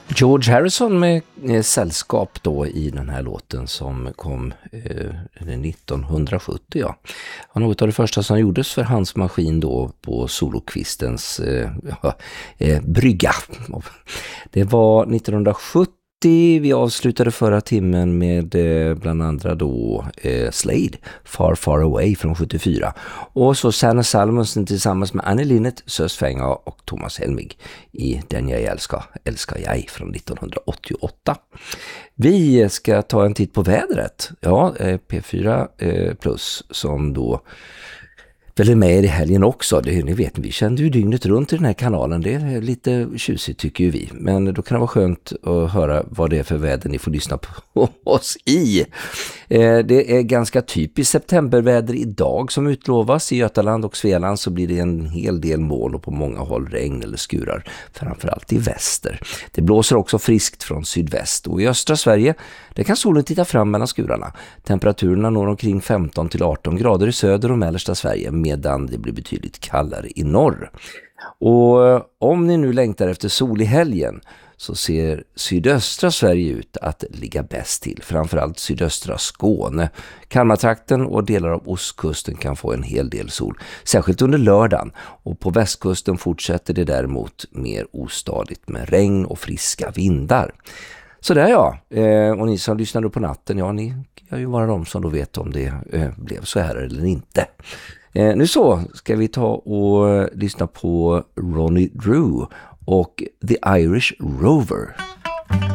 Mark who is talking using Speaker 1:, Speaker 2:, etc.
Speaker 1: George Harrison med sällskap då i den här låten som kom 1970. Ja. Det var något av det första som gjordes för hans maskin då på solokvistens brygga. Det var 1970. Vi avslutade förra timmen med bland andra då Slade, Far Far Away från 74. Och så Sanna Salmonsen tillsammans med Annie Linnet, Sös Fänga och Thomas Helmig i Den jag älskar jag från 1988. Vi ska ta en titt på vädret. Ja, P4 Plus som då väl är med i helgen också. Ni vet, vi kände ju dygnet runt i den här kanalen. Det är lite tjusigt tycker ju vi. Men då kan det vara skönt att höra vad det är för väder ni får lyssna på oss i. Det är ganska typiskt septemberväder idag som utlovas. I Götaland och Svealand så blir det en hel del moln och på många håll regn eller skurar. Framförallt i väster. Det blåser också friskt från sydväst. Och i östra Sverige, där kan solen titta fram mellan skurarna. Temperaturerna når omkring 15-18 grader i söder och mellersta Sverige, medan det blir betydligt kallare i norr. Och om ni nu längtar efter sol i helgen så ser sydöstra Sverige ut att ligga bäst till. Framförallt sydöstra Skåne. Kalmartrakten och delar av ostkusten kan få en hel del sol. Särskilt under lördagen. Och på västkusten fortsätter det däremot mer ostadigt med regn och friska vindar. Så där ja, och ni som lyssnade på natten, ja ni kan ju vara de som då vet om det blev så här eller inte. Nu så ska vi ta och lyssna på Ronnie Drew och The Irish Rover.